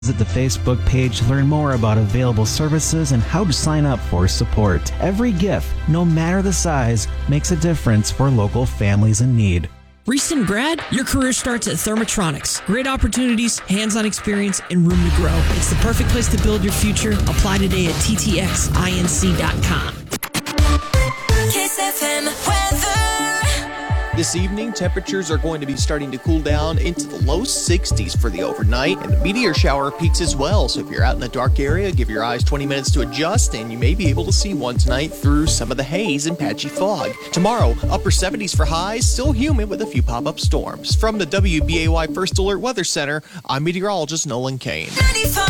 Visit the Facebook page to learn more about available services and how to sign up for support. Every gift, no matter the size, makes a difference for local families in need. Recent grad, your career starts at Thermotronics. Great opportunities, hands-on experience, and room to grow. It's the perfect place to build your future. Apply today at ttxinc.com. Kiss FM weather. This evening, temperatures are going to be starting to cool down into the low 60s for the overnight, and the meteor shower peaks as well. So if you're out in a dark area, give your eyes 20 minutes to adjust, and you may be able to see one tonight through some of the haze and patchy fog. Tomorrow, upper 70s for highs, still humid with a few pop-up storms. From the WBAY First Alert Weather Center, I'm meteorologist Nolan Kane. 95.